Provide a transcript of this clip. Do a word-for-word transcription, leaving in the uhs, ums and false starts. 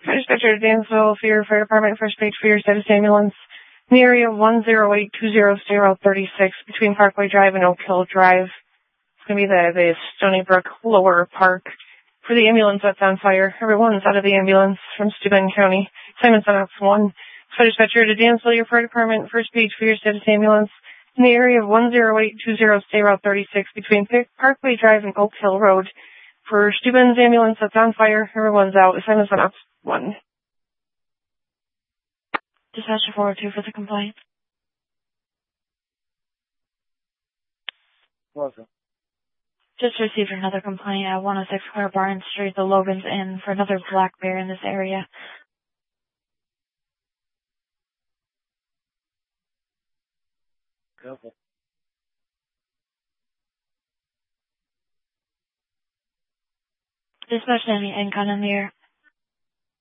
Dispatcher to Dansville for your fire department, first page for your status ambulance. In the area one zero eight two zero zero three six between Parkway Drive and Oak Hill Drive. It's going to be the, the Stony Brook Lower Park. For the ambulance that's on fire, everyone's out of the ambulance from Steuben County. Simon Sonox one. Fire dispatcher to Dansville, your fire department, first page for your status ambulance. In the area of one zero eight two zero zero three six between Parkway Drive and Oak Hill Road. For Steuben's ambulance that's on fire, everyone's out. Simon Sonox one. Dispatcher four oh two for the complaint. Welcome. Just received another complaint at one oh six Clear Barn Street, the Logan's Inn, for another black bear in this area. Okay. Dispatch any income in the air.